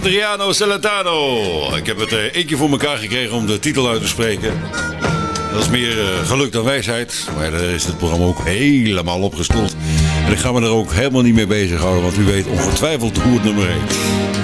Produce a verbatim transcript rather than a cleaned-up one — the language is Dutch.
Adriano Celentano. Ik heb het uh, één keer voor elkaar gekregen om de titel uit te spreken. Dat is meer uh, geluk dan wijsheid. Maar daar is het programma ook helemaal opgestoeld. En ik ga me er ook helemaal niet mee bezighouden. Want u weet ongetwijfeld hoe het nummer heet.